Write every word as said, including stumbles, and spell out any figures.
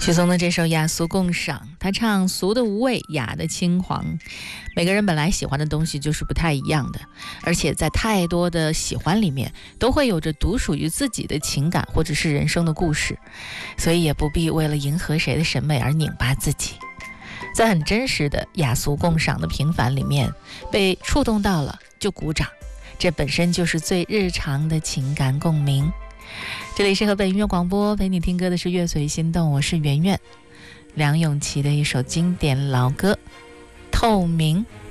许嵩的这首《雅俗共赏》，他唱俗的无味，雅的清黄。每个人本来喜欢的东西就是不太一样的，而且在太多的喜欢里面，都会有着独属于自己的情感或者是人生的故事，所以也不必为了迎合谁的审美而拧巴自己。在很真实的雅俗共赏的平凡里面，被触动到了就鼓掌，这本身就是最日常的情感共鸣。这里是河北音乐广播，陪你听歌的是乐随心动，我是圆圆。梁咏琪的一首经典老歌《透明》。